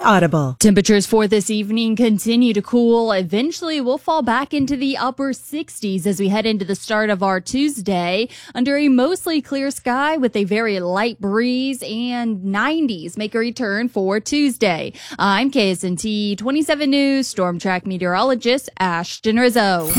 Audible. Temperatures for this evening continue to cool. Eventually, we'll fall back into the upper 60s as we head into the start of our Tuesday under a mostly clear sky with a very light breeze, and 90s make a return for Tuesday. I'm KSNT 27 News Storm Track meteorologist Ashton Rizzo.